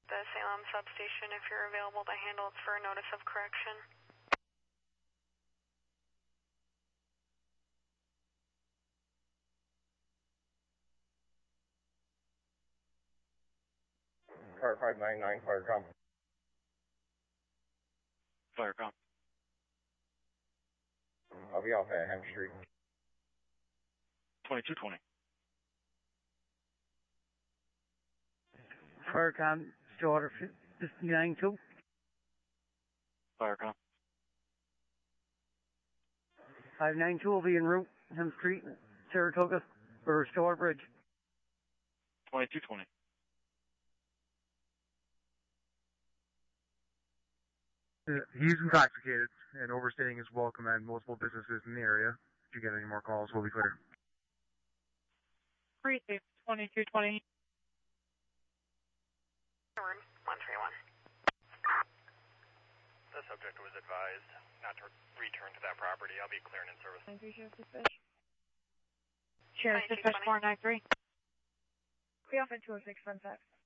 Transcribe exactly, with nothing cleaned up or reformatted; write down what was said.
The Salem substation, if you're available to handle, it's for a notice of correction. Car five nine nine, Firecom. Firecom. I'll be off at Hem Street. twenty-two twenty. Firecom, still order fifty-nine two. Firecom. five nine two will be en route, Hem Street, Saratoga, or Store Bridge. twenty-two twenty. He's intoxicated and overstaying his welcome at multiple businesses in the area. If you get any more calls, we'll be clear. three six twenty-two twenty. one three one. The subject was advised not to return to that property. I'll be clearing in service. nine three Sheriff Dispatch. Sheriff Dispatch four nine three. We off at two oh six, front side.